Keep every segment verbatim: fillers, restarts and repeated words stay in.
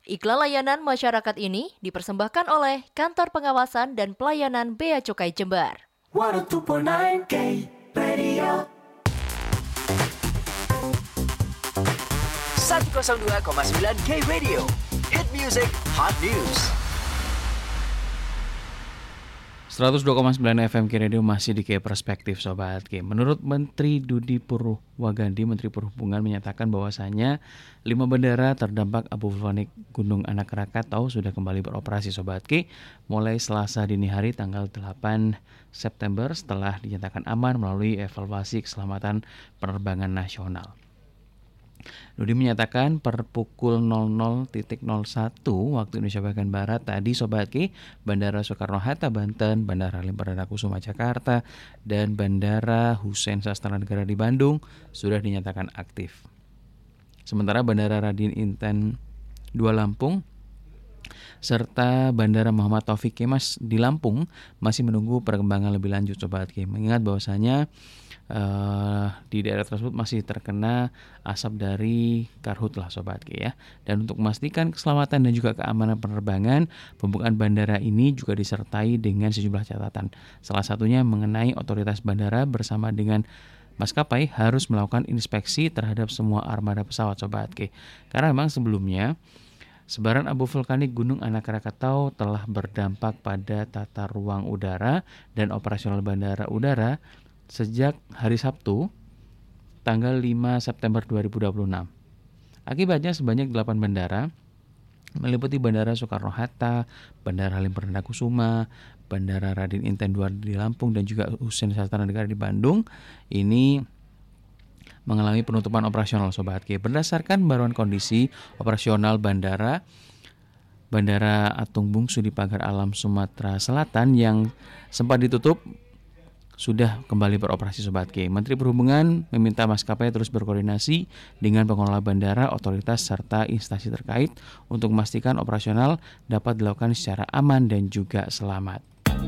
Iklan layanan masyarakat ini dipersembahkan oleh Kantor Pengawasan dan Pelayanan Bea Cukai Jember. seratus dua koma sembilan K Radio. seratus dua koma sembilan K Radio. Hit music, hot news. seratus dua koma sembilan F M K Radio masih di K Perspektif Sobat K. Menurut Menteri Dudi Purwagandi, Menteri Perhubungan menyatakan bahwasanya lima bandara terdampak abu vulkanik Gunung Anak Krakatau sudah kembali beroperasi Sobat K mulai Selasa dini hari tanggal delapan September setelah dinyatakan aman melalui evaluasi keselamatan penerbangan nasional. Dudi menyatakan per pukul nol nol nol satu waktu Indonesia bagian Barat tadi Sobat K, Bandara Soekarno-Hatta Banten, Bandara Halim Perdana Kusuma Jakarta, dan Bandara Hussein Sastra Negara di Bandung sudah dinyatakan aktif. Sementara Bandara Raden Inten dua Lampung serta Bandara Muhammad Taufik Kemas di Lampung masih menunggu perkembangan lebih lanjut Sobat K. Mengingat bahwasanya Uh, di daerah tersebut masih terkena asap dari karhutlah Sobat K ya. Dan untuk memastikan keselamatan dan juga keamanan penerbangan, pembukaan bandara ini juga disertai dengan sejumlah catatan. Salah satunya mengenai otoritas bandara bersama dengan maskapai harus melakukan inspeksi terhadap semua armada pesawat Sobat K. Karena memang sebelumnya sebaran abu vulkanik Gunung Anak Krakatau telah berdampak pada tata ruang udara dan operasional bandara udara sejak hari Sabtu, tanggal lima September dua ribu dua puluh enam. Akibatnya sebanyak delapan bandara, meliputi Bandara Soekarno-Hatta, Bandara Halim Perdana Kusuma, Bandara Raden Inten dua di Lampung, dan juga Hussein Sastra Negara di Bandung, ini mengalami penutupan operasional Sobat K. Berdasarkan baruan kondisi operasional bandara, Bandara Atung Bungsu di Pagar Alam Sumatera Selatan yang sempat ditutup sudah kembali beroperasi Sobat K. Menteri Perhubungan meminta maskapai terus berkoordinasi dengan pengelola bandara, otoritas, serta instansi terkait untuk memastikan operasional dapat dilakukan secara aman dan juga selamat.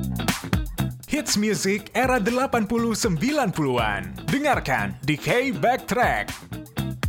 Hits music era delapan puluh sembilan puluhan. Dengarkan di K Backtrack.